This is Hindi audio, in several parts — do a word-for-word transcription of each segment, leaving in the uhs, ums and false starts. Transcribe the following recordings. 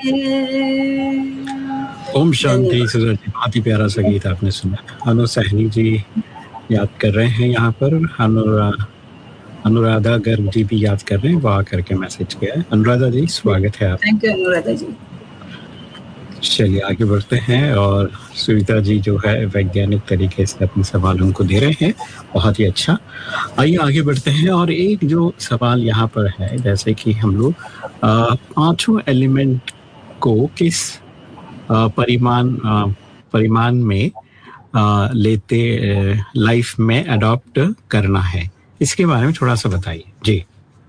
ओम शांति। सुधर जी, बहुत ही प्यारा सा गीत आपने सुना। अनु सहनी जी याद कर रहे हैं यहाँ पर, अनुरा अनुराधा गर्ग जी भी याद कर रहे हैं, वहाँ करके मैसेज किया है। अनुराधा जी स्वागत है आप। थैंक यू अनुराधा जी। चलिए आगे बढ़ते हैं। और सुनीता जी जो है वैज्ञानिक तरीके से अपने सवालों को दे रहे हैं, बहुत ही अच्छा। आइए आगे बढ़ते हैं। और एक जो सवाल यहाँ पर है, जैसे कि हम लोग पांचों एलिमेंट को किस परिमाण परिमाण में आ, लेते लाइफ में अडॉप्ट करना है, इसके बारे में थोड़ा सा बताइए जी।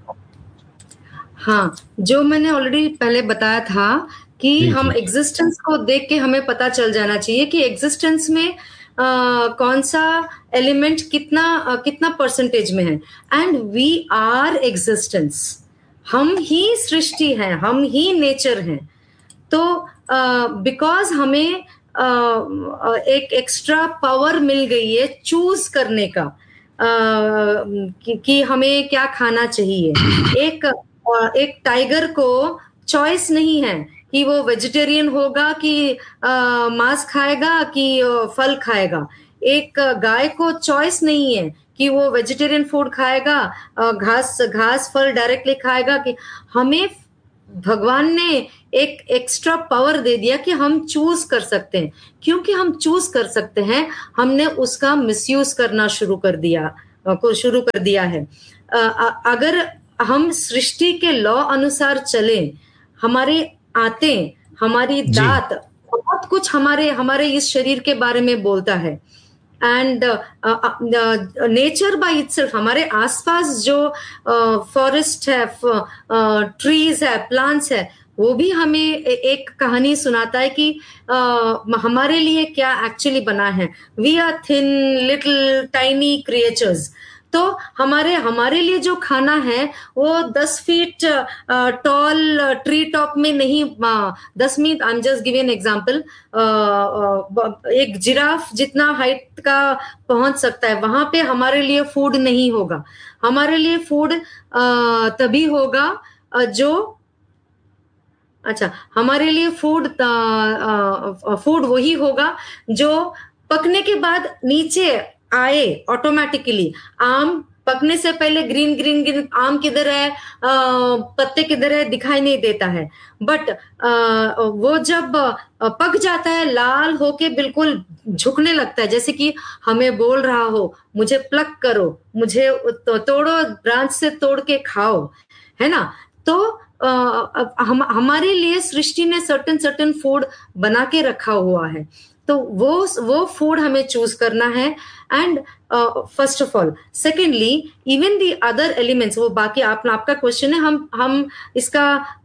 हाँ, जो मैंने ऑलरेडी पहले बताया था कि जी, हम जी। एग्जिस्टेंस को देख के हमें पता चल जाना चाहिए कि एग्जिस्टेंस में आ, कौन सा एलिमेंट कितना आ, कितना परसेंटेज में है। एंड वी आर एग्जिस्टेंस, हम ही सृष्टि हैं, हम ही नेचर हैं। तो बिकॉज uh, हमें uh, एक एक्स्ट्रा पावर मिल गई है चूज करने का, uh, कि, कि हमें क्या खाना चाहिए। एक uh, एक टाइगर को चॉइस नहीं है कि वो वेजिटेरियन होगा कि uh, मांस खाएगा कि uh, फल खाएगा। एक uh, गाय को चॉइस नहीं है कि वो वेजिटेरियन फूड खाएगा, uh, घास घास फल डायरेक्टली खाएगा। कि हमें भगवान ने एक एक्स्ट्रा पावर दे दिया कि हम चूज कर सकते हैं। क्योंकि हम चूज कर सकते हैं, हमने उसका मिसयूज करना शुरू कर दिया को शुरू कर दिया है। अगर हम सृष्टि के लॉ अनुसार चले, हमारे आंतें, हमारी दांत, बहुत कुछ हमारे हमारे इस शरीर के बारे में बोलता है। एंड नेचर बाय इटसेल्फ, हमारे आसपास जो फॉरेस्ट uh, है, ट्रीज uh, है, प्लांट्स है, वो भी हमें एक कहानी सुनाता है कि uh, हमारे लिए क्या एक्चुअली बना है। We are thin little tiny creatures. तो हमारे हमारे लिए जो खाना है वो दस फीट टॉल ट्री टॉप में नहीं, दस meet I am just giving an example, एक जिराफ जितना हाइट का पहुंच सकता है, वहां पे हमारे लिए फूड नहीं होगा। हमारे लिए फूड तभी होगा जो अच्छा हमारे लिए फूड फूड वही होगा जो पकने के बाद नीचे आए ऑटोमेटिकली। आम पकने से पहले ग्रीन ग्रीन ग्रीन आम किधर है, आ, पत्ते किधर है, दिखाई नहीं देता है। बट आ, वो जब पक जाता है, लाल होके बिल्कुल झुकने लगता है, जैसे कि हमें बोल रहा हो मुझे प्लक करो, मुझे तोड़ो, ब्रांच से तोड़ के खाओ, है ना। तो आ, हम हमारे लिए सृष्टि ने सर्टेन सर्टेन फूड बना के रखा हुआ है। तो वो वो फूड हमें चूज करना है। And first of all, secondly even the other elements, वो बाकी आप, आपका क्वेश्चन है हम हम इसका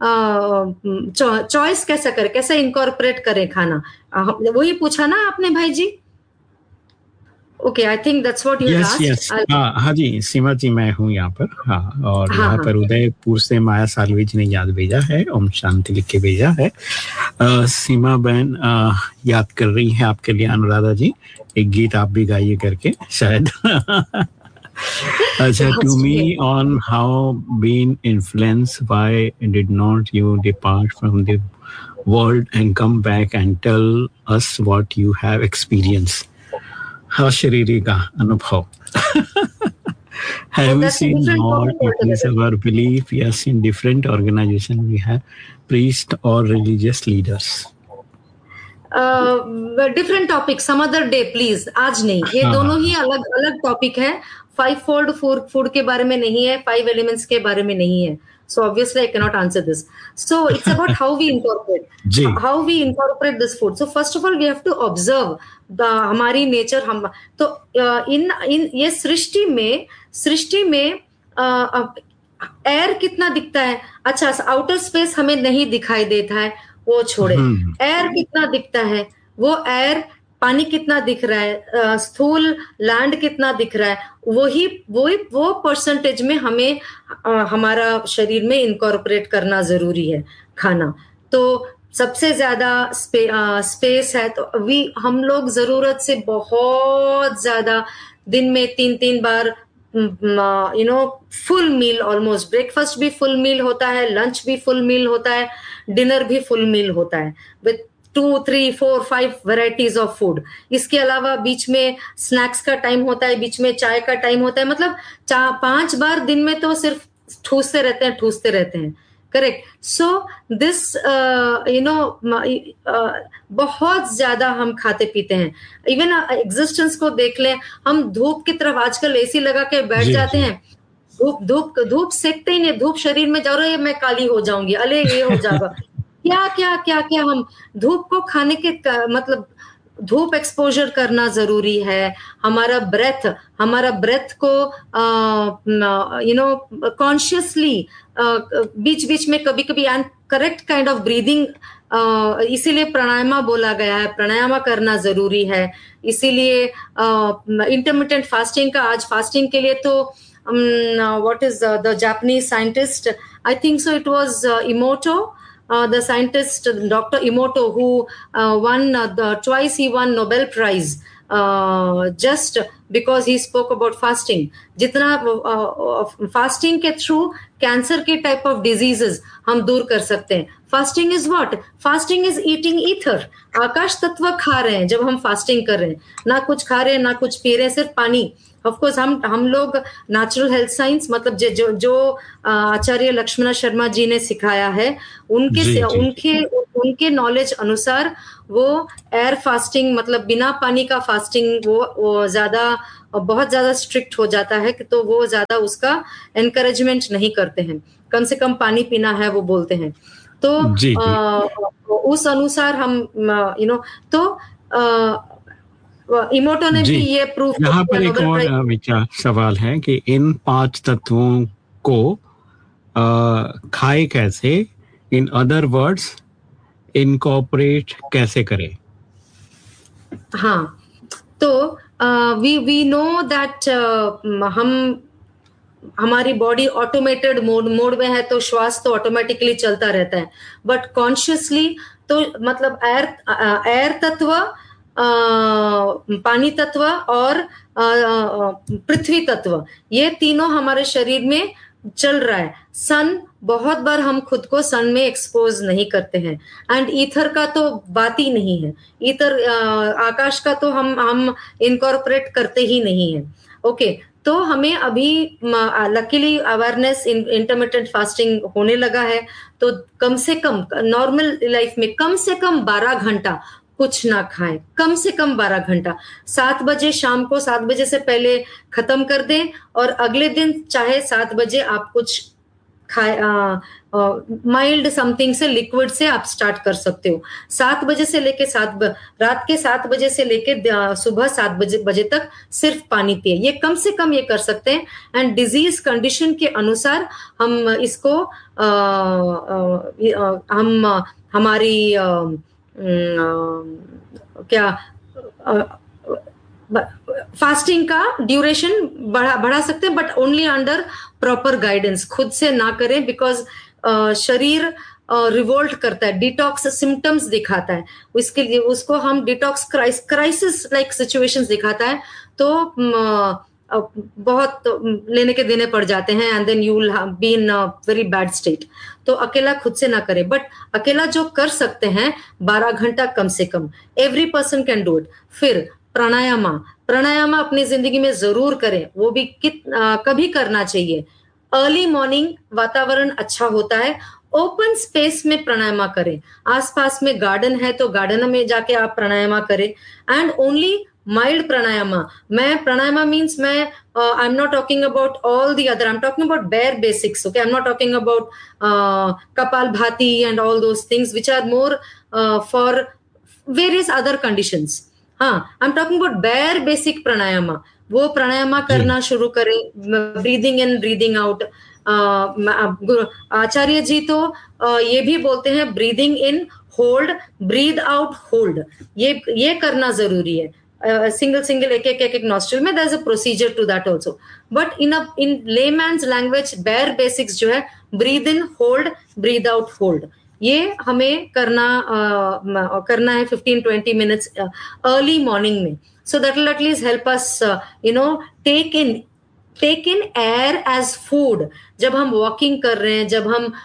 चॉइस uh, कैसा करें, कैसे इनकॉर्पोरेट करें खाना, uh, वही पूछा ना आपने भाई जी। Okay, I think that's what you asked. हाँ हाँ जी, सीमा जी मैं हूँ यहाँ पर। हाँ, और हाँ, यहाँ हाँ, पर उदयपुर से माया सालवी जी ने याद भेजा है, ओम शांति लिख के भेजा है। आ, सीमा बहन आ, याद कर रही है आपके लिए अनुराधा जी, एक गीत आप भी गाइए करके शायद। अच्छा, to me on how been influence, why did not you depart from the world and come back and tell us what you have experience. शरीरी का अनुभव। Have we seen Lord increase our belief? Yes, in different organizations we have priests or religious leaders. Uh, different topic, some other day please. आज नहीं, ये हाँ, दोनों ही अलग अलग टॉपिक है। फाइव फोल्ड फूड फूड के बारे में नहीं है, फाइव एलिमेंट्स के बारे में नहीं है। So obviously I cannot answer this. So it's about how we incorporate, how we incorporate this food. So first of all we have to observe the हमारी nature। हम तो इन इन ये सृष्टि में सृष्टि में एयर कितना दिखता है। अच्छा, आउटर स्पेस हमें नहीं दिखाई देता है, वो छोड़े। एयर कितना दिखता है, वो एयर, पानी कितना दिख रहा है, स्थूल लैंड कितना दिख रहा है, वही वही वो परसेंटेज में हमें आ, हमारा शरीर में इनकॉर्पोरेट करना जरूरी है खाना। तो सबसे ज्यादा स्पे, आ, स्पेस है, तो वी हम लोग जरूरत से बहुत ज्यादा दिन में तीन तीन बार you know full meal, almost breakfast भी फुल मील होता है, लंच भी फुल मील होता है, डिनर भी फुल मील होता है with to three four five varieties of food. इसके अलावा बीच में स्नैक्स का टाइम होता है, बीच में चाय का टाइम होता है, मतलब चार पांच बार दिन में तो सिर्फ ठूसते रहते हैं ठूसते रहते हैं। Correct. So this you know बहुत ज्यादा हम खाते पीते हैं। इवन एग्जिस्टेंस को देख लें, हम धूप की तरफ आजकल एसी लगा के बैठ जी, जाते जी। हैं, धूप धूप धूप सेकते ही नहीं, धूप शरीर में जा रहा है, मैं काली हो जाऊंगी, अले ये हो जाएगा, क्या क्या क्या क्या। हम धूप को खाने के मतलब धूप एक्सपोजर करना जरूरी है। हमारा ब्रेथ हमारा ब्रेथ को यू नो कॉन्शियसली बीच बीच में कभी कभी and correct kind of breathing, इसीलिए प्राणायाम बोला गया है, प्राणायाम करना जरूरी है। इसीलिए इंटरमिटेंट फास्टिंग का, आज फास्टिंग के लिए तो what is the Japanese scientist, I think so it was इमोटो, Uh, the scientist Doctor Emoto, who uh, won uh, the twice he won Nobel Prize uh, just because he spoke about fasting. जितना फास्टिंग uh, uh, के थ्रू कैंसर के टाइप ऑफ डिजीजेस हम दूर कर सकते हैं। Fasting is what? Fasting is eating ether, आकाश तत्व खा रहे हैं जब हम फास्टिंग कर रहे हैं, ना कुछ खा रहे हैं ना कुछ पी रहे हैं, सिर्फ पानी। ऑफ कोर्स हम हम लोग नेचुरल हेल्थ साइंस मतलब जो जो, जो आचार्य लक्ष्मण शर्मा जी ने सिखाया है, उनके जी, से, जी, उनके उनके नॉलेज अनुसार वो एयर फास्टिंग मतलब बिना पानी का फास्टिंग वो, वो ज्यादा बहुत ज्यादा स्ट्रिक्ट हो जाता है, कि तो वो ज्यादा उसका एनकरेजमेंट नहीं करते हैं। कम से कम पानी पीना है वो बोलते हैं। तो जी, जी। आ, उस अनुसार हम यू नो तो आ, इमोटो ने जी, भी ये प्रूव यहाँ किया पर एक नोबेल और प्राइज। अ, विचार सवाल है कि इन पांच तत्वों को अ, खाए कैसे, इन अदर वर्ड्स इनकॉर्पोरेट कैसे करें? हाँ, तो वी वी नो दैट हम हमारी बॉडी ऑटोमेटेड मोड मोड में है, तो श्वास तो ऑटोमेटिकली चलता रहता है, बट कॉन्शियसली तो मतलब एयर एयर तत्व, पानी तत्व और पृथ्वी तत्व, ये तीनों हमारे शरीर में चल रहा है। सन, बहुत बार हम खुद को सन में एक्सपोज नहीं करते हैं, एंड ईथर का तो बात ही नहीं है। ईथर आकाश का तो हम हम इनकॉर्पोरेट करते ही नहीं है। ओके okay, तो हमें अभी लकीली अवेयरनेस इंटरमिटेंट फास्टिंग होने लगा है, तो कम से कम नॉर्मल लाइफ में कम से कम बारह घंटा कुछ ना खाएं, कम से कम बारह घंटा। सात बजे शाम को, सात बजे से पहले खत्म कर दें, और अगले दिन चाहे सात बजे आप कुछ खाए, माइल्ड समथिंग से, लिक्विड से आप स्टार्ट कर सकते हो। सात बजे से लेके सात रात के सात बजे से लेके सुबह सात बजे बजे तक सिर्फ पानी पिए, ये कम से कम ये कर सकते हैं। एंड डिजीज कंडीशन के अनुसार हम इसको आ, आ, आ, हम हमारी आ, क्या फास्टिंग का ड्यूरेशन बढ़ा बढ़ा सकते हैं, but only under proper guidance. खुद से ना करें, बिकॉज शरीर रिवोल्ट करता है, डिटॉक्स सिम्टम्स दिखाता है, उसके लिए उसको हम डिटॉक्स क्राइसिस लाइक सिचुएशंस दिखाता है, तो बहुत लेने के देने पड़ जाते हैं, and then you will be in very bad state. तो अकेला खुद से ना करें, बट अकेला जो कर सकते हैं बारह घंटा कम से कम, every person can do it. फिर प्राणायाम प्राणायाम अपनी जिंदगी में जरूर करें, वो भी कित आ, कभी करना चाहिए। अर्ली मॉर्निंग वातावरण अच्छा होता है, ओपन स्पेस में प्राणायाम करें। आसपास में गार्डन है तो गार्डन में जाके आप प्राणायाम करें, एंड ओनली माइल्ड प्राणायाम। मैं प्राणायाम मीन्स मैं I am not talking about all the other, I am talking about bear basics. Okay, I am not talking about कपाल भाती and all those things which are more for various other conditions. हाँ, I am talking about bear basic प्राणायाम। वो प्राणायाम करना शुरू करें, ब्रीदिंग इन ब्रीदिंग आउट। आचार्य जी तो uh, ये भी बोलते हैं breathing in hold, breathe out hold, ये ये करना जरूरी है। सिंगल सिंगल एक एक एक एक नॉस्ट्रिल में, there is a procedure to that also, but in a in layman's language bear basics जो है breathe in hold breathe out hold, ये हमें करना uh, करना है fifteen twenty minutes early morning में। So that will at least help us you know take in take in air as food. जब हम वॉकिंग कर रहे हैं, जब हम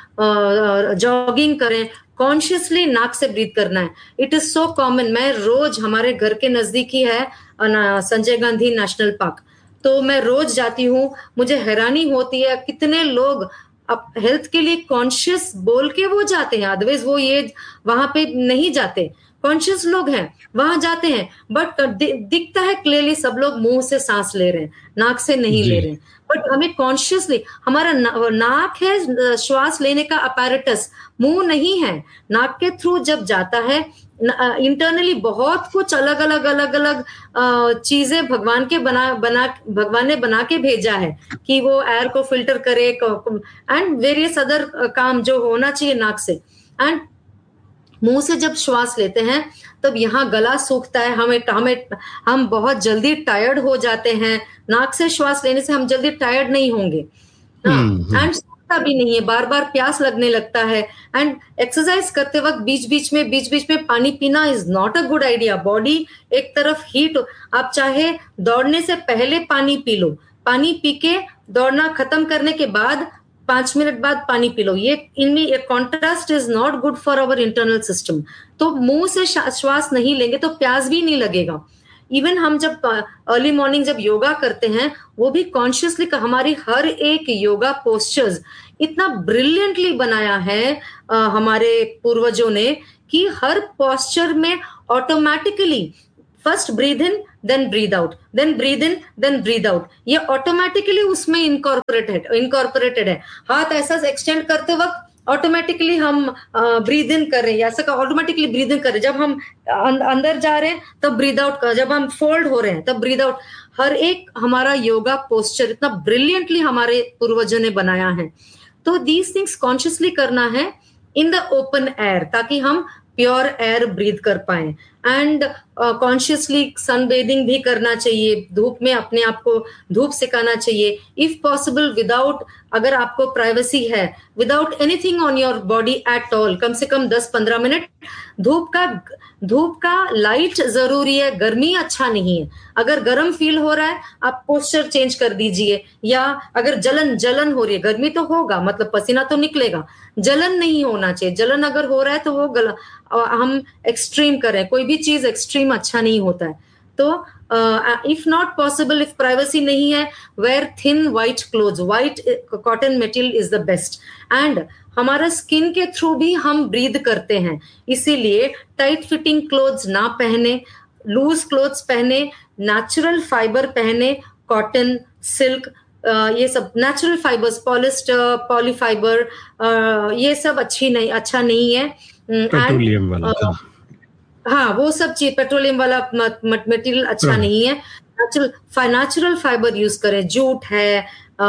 जॉगिंग कर रहे हैं, कॉन्शियसली नाक से ब्रीथ करना है। It is so common. मैं रोज, हमारे घर के नजदीक ही है संजय गांधी नेशनल पार्क, तो मैं रोज जाती हूँ। मुझे हैरानी होती है कितने लोग अब हेल्थ के लिए कॉन्शियस बोल के वो जाते हैं, अदरवाइज वो ये वहां पे नहीं जाते। कॉन्शियस लोग हैं, वहां जाते हैं, बट दिखता है क्लियरली सब लोग मुंह से सांस ले रहे हैं, नाक से नहीं ले रहे हैं। बट हमें कॉन्शियसली, हमारा ना, नाक है श्वास लेने का अपैरेटस, मुंह नहीं है। नाक के थ्रू जब जाता है इंटरनली बहुत कुछ अलग अलग अलग अलग चीजें भगवान के बना बना भगवान ने बना के भेजा है कि वो एयर को फिल्टर करे एंड वेरियस अदर काम जो होना चाहिए नाक से। एंड मुंह से जब श्वास लेते हैं तब यहाँ गला सूखता है, हमें हमें हम बहुत जल्दी टायर्ड हो जाते हैं। नाक से श्वास लेने से हम जल्दी टायर्ड नहीं होंगे एंड भी नहीं है, बार बार प्यास लगने लगता है। एंड एक्सरसाइज करते वक्त बीच बीच में बीच बीच में पानी पीना is not a good idea. Body एक तरफ हीट, आप चाहे दौड़ने से पहले पानी पी लो, पानी पी के दौड़ना खत्म करने के बाद पांच मिनट बाद पानी पी लो। ये इनमें एक contrast is not good for our internal system. तो मुंह से श्वास नहीं लेंगे तो प्यास भी नहीं लगेगा। इवन हम जब अर्ली मॉर्निंग जब योगा करते हैं वो भी कॉन्शियसली, हमारी हर एक योगा पोस्चर्स इतना ब्रिलियंटली बनाया है आ, हमारे पूर्वजों ने कि हर पोस्चर में automatically first breathe in then breathe out, then breathe in then breathe out, ये ऑटोमेटिकली उसमें इनकॉर्पोरेटेड इंकॉर्पोरेटेड है। हाथ ऐसा एक्सटेंड करते वक्त ऑटोमेटिकली हम ब्रीद इन कर रहे हैं, ऐसा ऑटोमेटिकली ब्रीद इन कर रहे हैं। जब हम अंदर जा रहे हैं तब ब्रीद आउट कर, जब हम फोल्ड हो रहे हैं तब ब्रीद आउट। हर एक हमारा योगा पोस्चर इतना ब्रिलियंटली हमारे पूर्वजों ने बनाया है। तो दीज थिंग्स कॉन्शियसली करना है इन द ओपन एयर, ताकि हम प्योर एयर ब्रीथ कर पाए। एंड कॉन्शियसली सनबेदिंग भी करना चाहिए, धूप में अपने आप को धूप सिकाना चाहिए इफ पॉसिबल, विदाउट, अगर आपको प्राइवेसी है, without anything on your body at all, कम से कम दस पंद्रह मिनट धूप का धूप का लाइट जरूरी है। गर्मी अच्छा नहीं है। अगर गर्म फील हो रहा है आप पोस्चर चेंज कर दीजिए, या अगर जलन जलन हो रही है, गर्मी तो होगा मतलब पसीना तो निकलेगा, जलन नहीं होना चाहिए। जलन अगर हो रहा है तो वो गला हम एक्सट्रीम करें, कोई भी चीज एक्सट्रीम अच्छा नहीं होता है। तो if not possible, if privacy नहीं है, where thin white clothes, white cotton material is the best. And हमारा स्किन के थ्रू भी हम ब्रीद करते हैं, इसीलिए टाइट फिटिंग क्लोथ्स ना पहने, लूज क्लोथ्स पहने, नेचुरल फाइबर पहने, कॉटन, सिल्क, Uh, ये सब नेचुरल फाइबर्स, पॉलिस्टर, पॉलीफाइबर, ये सब अच्छी नहीं अच्छा नहीं है। पेट्रोलियम वाला, uh, हाँ वो सब चीज, पेट्रोलियम वाला मटेरियल अच्छा नहीं है। नेचुरल नेचुरल फाइबर यूज करें, जूट है,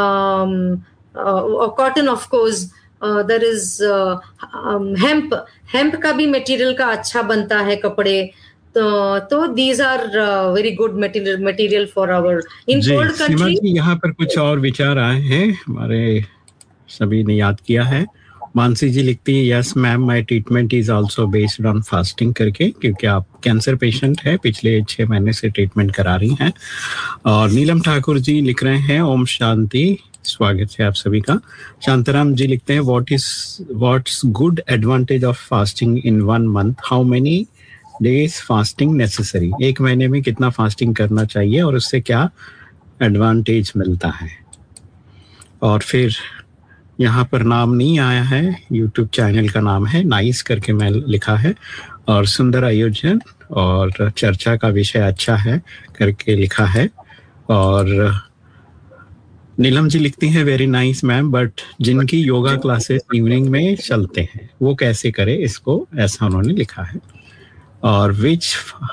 cotton of course, there is hemp, hemp का भी मटेरियल का अच्छा बनता है कपड़े। तो तो these are very good material material for our in cold country. यहाँ पर कुछ और विचार आए हैं, हमारे सभी ने याद किया है। मानसी जी लिखती है, yes ma'am, my treatment is also based on fasting करके, क्योंकि आप कैंसर पेशेंट है, पिछले छह महीने से ट्रीटमेंट करा रही हैं। और नीलम ठाकुर जी लिख रहे हैं, ओम शांति, स्वागत है आप सभी का। शांताराम जी लिखते हैं, what is what's good advantage of fasting in one month, how many days fasting necessary, एक महीने में कितना फास्टिंग करना चाहिए और उससे क्या एडवांटेज मिलता है। और फिर यहाँ पर नाम नहीं आया है, यूट्यूब चैनल का नाम है नाइस करके मैं लिखा है, और सुंदर आयोजन और चर्चा का विषय अच्छा है करके लिखा है। और नीलम जी लिखती हैं, वेरी नाइस मैम, बट जिनकी योगा क्लासेस इवनिंग में चलते हैं वो कैसे करे इसको, ऐसा उन्होंने लिखा है। और विच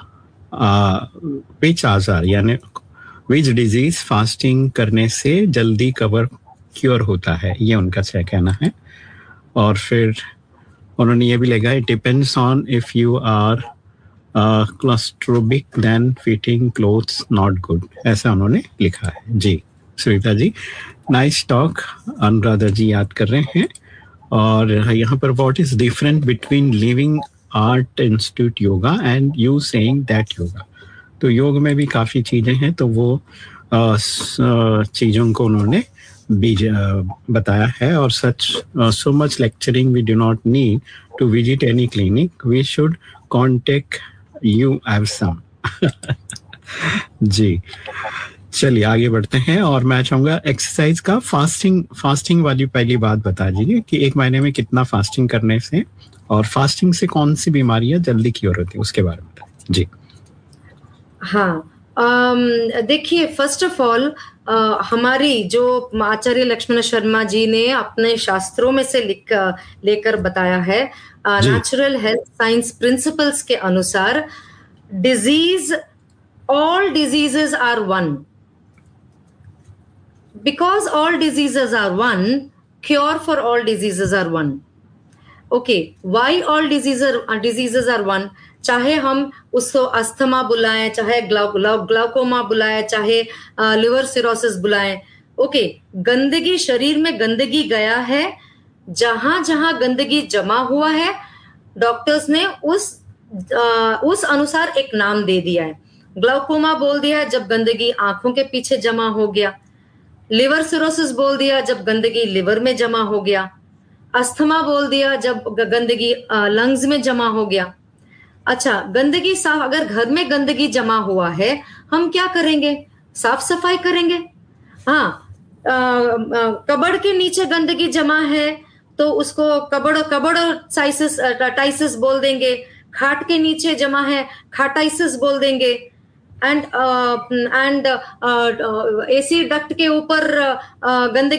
विच आजार यानी विच डिजीज फास्टिंग करने से जल्दी कवर क्योर होता है, ये उनका क्या कहना है। और फिर उन्होंने ये भी लिखा है, it depends on if you are क्लॉस्ट्रोबिक then fitting clothes not good, ऐसा उन्होंने लिखा है। जी सुनीता जी, नाइस टॉक, अनुराधा जी याद कर रहे हैं। और यहाँ पर what is different between living art institute yoga and you saying that yoga, तो योग में भी काफ़ी चीज़ें हैं, तो वो चीज़ों को उन्होंने बीज बताया है और सच so much lecturing we do not need to visit any clinic, we should contact you have some. जी चलिए आगे बढ़ते हैं और मैं चाहूंगा एक्सरसाइज का फास्टिंग फास्टिंग वाली पहली बात बता दीजिए कि एक महीने में कितना फास्टिंग करने से और फास्टिंग से कौन सी बीमारियां जल्दी क्योर होती है उसके बारे में बताइए। जी हाँ, देखिए फर्स्ट ऑफ ऑल हमारी जो आचार्य लक्ष्मण शर्मा जी ने अपने शास्त्रों में से लिख लेकर बताया है, नेचुरल हेल्थ साइंस प्रिंसिपल्स के अनुसार disease all diseases are one. Because all diseases are one, cure for all diseases are one. Okay, why all diseases are, diseases are one? चाहे हम उसको अस्थमा बुलाएं, चाहे ग्लाउ, ग्लाउ, ग्लाउकोमा बुलाएं, चाहे लिवर सिरोसिस बुलाएं। ओके, गंदगी, शरीर में गंदगी गया है, जहां जहां गंदगी जमा हुआ है डॉक्टर्स ने उस आ, उस अनुसार एक नाम दे दिया है। ग्लाउकोमा बोल दिया जब गंदगी आंखों के पीछे जमा हो गया, लिवर सिरोसिस बोल दिया जब गंदगी लिवर में जमा हो गया, अस्थमा बोल दिया जब गंदगी लंग्स में जमा हो गया। अच्छा, गंदगी साफ, अगर घर में गंदगी जमा हुआ है हम क्या करेंगे? साफ सफाई करेंगे। हाँ, कबड़ के नीचे गंदगी जमा है तो उसको कबड़ कबड़ साइसिस टाइसिस बोल देंगे, खाट के नीचे जमा है खाटाइसिस बोल देंगे, एंड एंड एसी डक्ट के ऊपर गंदगी